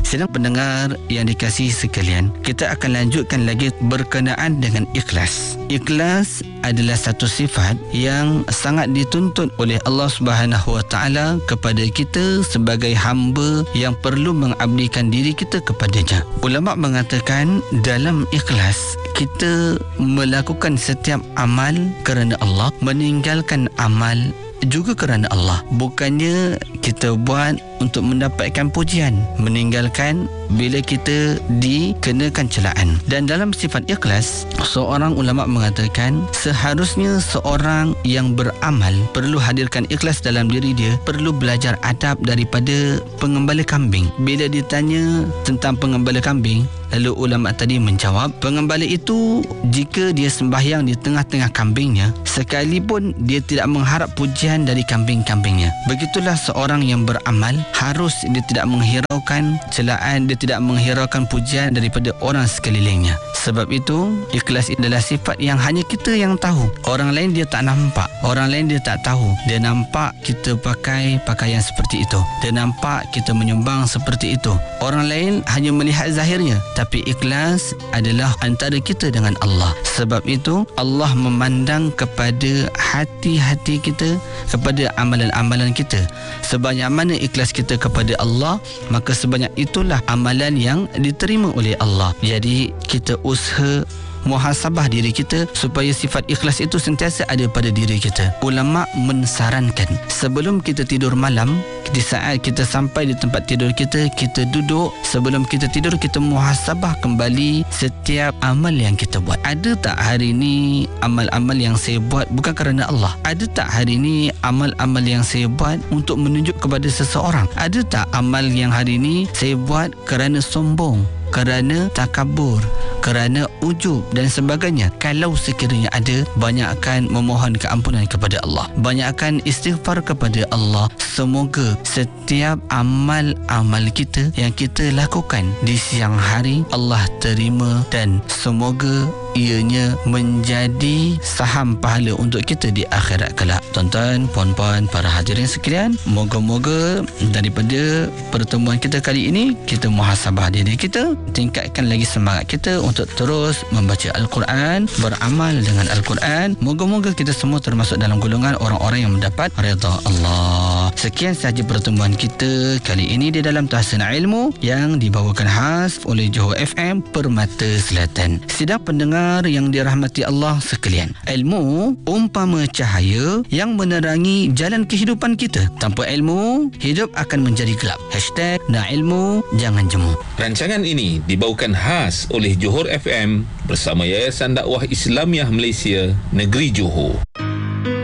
Sedang pendengar yang dikasihi sekalian, kita akan lanjutkan lagi berkenaan dengan ikhlas. Ikhlas adalah satu sifat yang sangat dituntut oleh Allah Subhanahu Wa Taala kepada kita sebagai hamba yang perlu mengabdikan diri kita kepadanya. Ulama mengatakan dalam ikhlas kita melakukan setiap amal kerana Allah, meninggalkan amal juga kerana Allah. Bukannya kita buat untuk mendapatkan pujian, meninggalkan bila kita dikenakan celaan. Dan dalam sifat ikhlas, seorang ulama mengatakan seharusnya seorang yang beramal perlu hadirkan ikhlas dalam diri dia, perlu belajar adab daripada pengembala kambing. Bila ditanya tentang pengembala kambing, lalu ulama tadi menjawab, pengembala itu jika dia sembahyang di tengah-tengah kambingnya, sekalipun dia tidak mengharap pujian dari kambing-kambingnya. Begitulah seorang yang beramal, harus dia tidak menghiraukan celaan, dia tidak menghiraukan pujian daripada orang sekelilingnya. Sebab itu, ikhlas adalah sifat yang hanya kita yang tahu. Orang lain dia tak nampak, orang lain dia tak tahu. Dia nampak kita pakai pakaian seperti itu, dia nampak kita menyumbang seperti itu. Orang lain hanya melihat zahirnya, tapi ikhlas adalah antara kita dengan Allah. Sebab itu Allah memandang kepada hati-hati kita, kepada amalan-amalan kita. Sebanyak mana ikhlas kita kepada Allah, maka sebanyak itulah amalan yang diterima oleh Allah. Jadi kita usaha muhasabah diri kita supaya sifat ikhlas itu sentiasa ada pada diri kita. Ulama mensarankan sebelum kita tidur malam, di saat kita sampai di tempat tidur kita, kita duduk, sebelum kita tidur kita muhasabah kembali setiap amal yang kita buat. Ada tak hari ini amal-amal yang saya buat bukan kerana Allah? Ada tak hari ini amal-amal yang saya buat untuk menunjuk kepada seseorang? Ada tak amal yang hari ini saya buat kerana sombong, kerana takabur, kerana ujub dan sebagainya? Kalau sekiranya ada, banyakkan memohon keampunan kepada Allah, banyakkan istighfar kepada Allah. Semoga setiap amal-amal kita yang kita lakukan di siang hari Allah terima, dan semoga ianya menjadi saham pahala untuk kita di akhirat kelak. Tuan-tuan, puan-puan, para hadirin sekalian, moga-moga daripada pertemuan kita kali ini kita muhasabah diri kita, tingkatkan lagi semangat kita untuk terus membaca Al-Quran, beramal dengan Al-Quran. Moga-moga kita semua termasuk dalam golongan orang-orang yang mendapat redha Allah. Sekian sahaja pertemuan kita kali ini di dalam Tahsin Ilmu yang dibawakan khas oleh Johor FM Permata Selatan. Sidang pendengar yang dirahmati Allah sekalian, ilmu umpama cahaya yang menerangi jalan kehidupan kita. Tanpa ilmu, hidup akan menjadi gelap. #Nak ilmu, jangan jemu. Rancangan ini dibawakan khas oleh Johor FM bersama Yayasan Dakwah Islamiah Malaysia Negeri Johor.